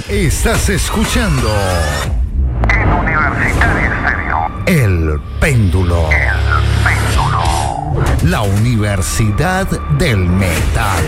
Estás escuchando En Universitario Estéreo. El Péndulo. La Universidad del Metal.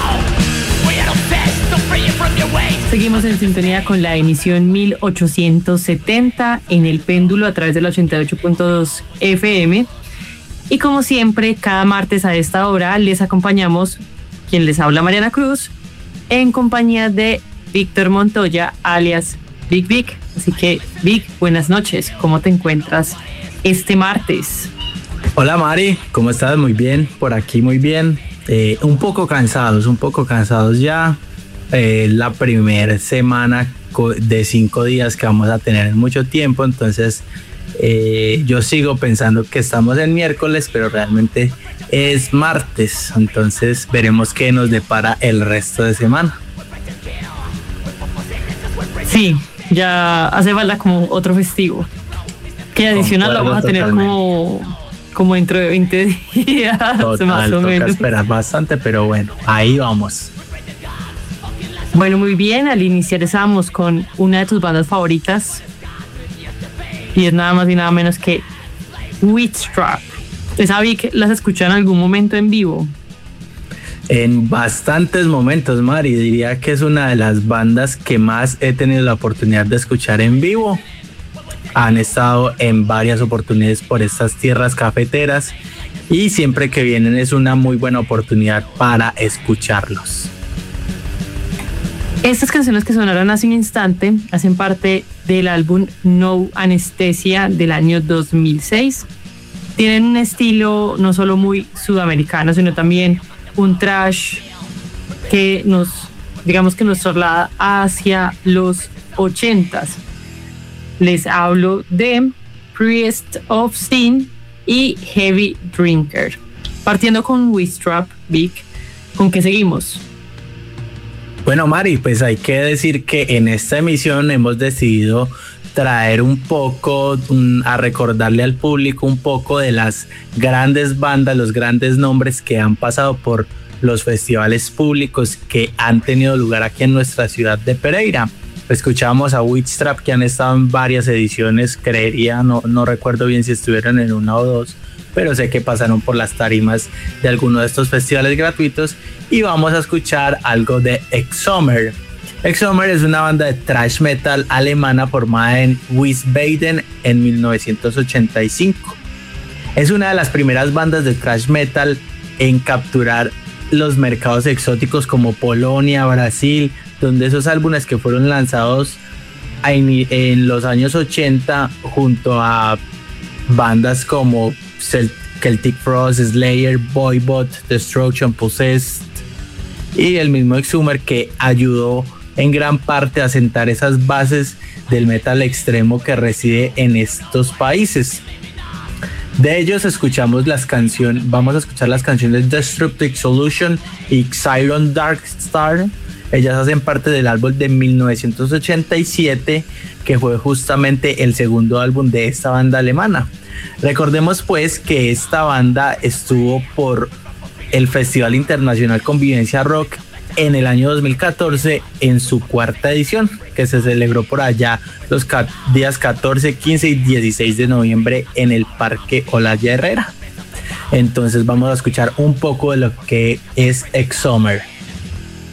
Seguimos en sintonía con la emisión 1870 en El Péndulo a través del 88.2 FM. Y como siempre, cada martes a esta hora les acompañamos, quien les habla, Mariana Cruz, en compañía de Víctor Montoya, alias Big Vic. Así que, Vic, buenas noches. ¿Cómo te encuentras este martes? Hola Mari, ¿cómo estás? Muy bien, por aquí muy bien. Un poco cansados ya. La primera semana de 5 días que vamos a tener en mucho tiempo, entonces yo sigo pensando que estamos en miércoles, pero realmente es martes, entonces veremos qué nos depara el resto de semana. Sí, ya hace falta como otro festivo, que adicional lo vamos a tener como dentro de 20 días. Total, más o menos. Toca esperar bastante, pero bueno, ahí vamos. Bueno, muy bien, al iniciar estábamos con una de tus bandas favoritas y es nada más y nada menos que Witchtrap. ¿Esa Vic las escuchó en algún momento en vivo? En bastantes momentos, Mari, diría que es una de las bandas que más he tenido la oportunidad de escuchar en vivo. Han estado en varias oportunidades por estas tierras cafeteras y siempre que vienen es una muy buena oportunidad para escucharlos. Estas canciones que sonaron hace un instante hacen parte del álbum No Anesthesia del año 2006. Tienen un estilo no solo muy sudamericano, sino también un thrash que nos traslada hacia los 80s. Les hablo de Priest of Sin y Heavy Drinker. Partiendo con Witchtrap, Vic, ¿con qué seguimos? Bueno, Mari, pues hay que decir que en esta emisión hemos decidido traer un poco, a recordarle al público un poco de las grandes bandas, los grandes nombres que han pasado por los festivales públicos que han tenido lugar aquí en nuestra ciudad de Pereira. Escuchamos a Witchtrap, que han estado en varias ediciones, creería, no recuerdo bien si estuvieron en una o dos, pero sé que pasaron por las tarimas de alguno de estos festivales gratuitos. Y vamos a escuchar algo de Exomer. Exomer es una banda de thrash metal alemana formada en Wiesbaden en 1985. Es una de las primeras bandas de thrash metal en capturar los mercados exóticos como Polonia, Brasil, donde esos álbumes que fueron lanzados en los años 80 junto a bandas como Celtic Frost, Slayer, Voivod, Destruction, Possessed y el mismo Exhumer, que ayudó en gran parte a sentar esas bases del metal extremo que reside en estos países. De ellos vamos a escuchar las canciones Destructive Solution y Xiron Darkstar. Ellas hacen parte del álbum de 1987, que fue justamente el segundo álbum de esta banda alemana. Recordemos pues que esta banda estuvo por el Festival Internacional Convivencia Rock en el año 2014 en su 4ª edición, que se celebró por allá los días 14, 15 y 16 de noviembre en el Parque Olaya Herrera. Entonces vamos a escuchar un poco de lo que es Exomer.